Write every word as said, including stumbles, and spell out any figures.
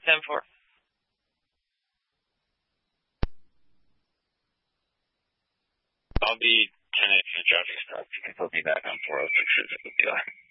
ten four. I'll be ten eight for the traffic stop. You can put me back on four oh six.